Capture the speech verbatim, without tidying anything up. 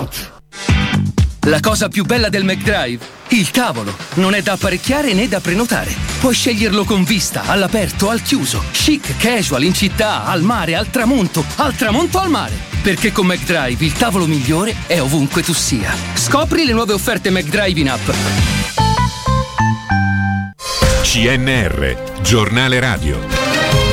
La cosa più bella del McDrive? Il tavolo. Non è da apparecchiare né da prenotare. Puoi sceglierlo con vista, all'aperto, al chiuso, chic, casual, in città, al mare, al tramonto, al tramonto al mare. Perché con McDrive il tavolo migliore è ovunque tu sia. Scopri le nuove offerte McDrive in app. C N R, giornale radio.